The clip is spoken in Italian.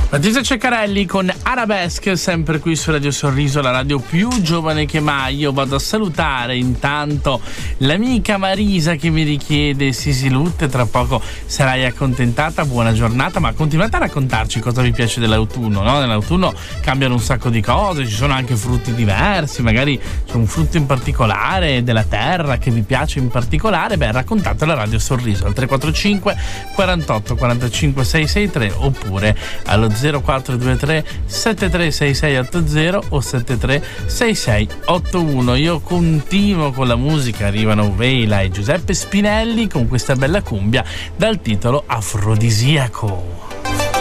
Patrizia Ceccarelli con Arabesque, sempre qui su Radio Sorriso, la radio più giovane che mai. Io vado a salutare intanto l'amica Marisa che mi richiede Sisi Lutte, tra poco sarai accontentata, buona giornata, ma continuate a raccontarci cosa vi piace dell'autunno, no? Nell'autunno cambiano un sacco di cose, ci sono anche frutti diversi, magari c'è un frutto in particolare della terra che vi piace in particolare, raccontatelo a Radio Sorriso al 345 48 45 663 oppure allo 0423 736680 o 736681. Io continuo con la musica, arrivano Veila e Giuseppe Spinelli con questa bella cumbia dal titolo Afrodisiaco.